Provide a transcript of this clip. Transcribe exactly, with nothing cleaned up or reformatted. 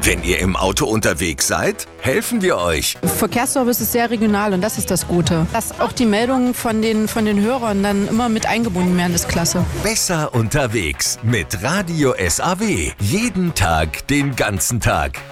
Wenn ihr im Auto unterwegs seid, helfen wir euch. Verkehrsservice ist sehr regional und das ist das Gute. Dass auch die Meldungen von den, von den Hörern dann immer mit eingebunden werden, ist klasse. Besser unterwegs mit Radio S A W. Jeden Tag, den ganzen Tag.